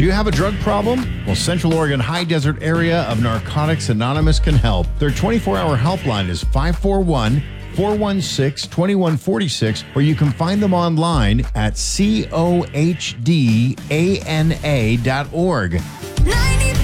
Do you have a drug problem? Well, Central Oregon High Desert Area of Narcotics Anonymous can help. Their 24-hour helpline is 541-416-2146, or you can find them online at cohdana.org.